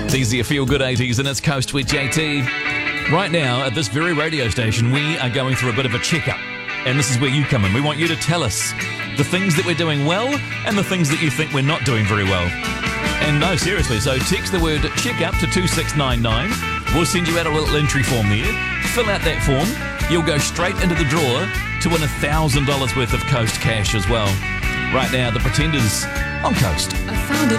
These are your feel-good 80s and it's Coast with JT. Right now, at this very radio station, we are going through a bit of a checkup. And this is where you come in. We want you to tell us the things that we're doing well and the things that you think we're not doing very well. And no, seriously, so text the word checkup to 2699. We'll send you out a little entry form there. Fill out that form. You'll go straight into the draw to win $1,000 worth of Coast cash as well. Right now, the Pretenders on Coast. I found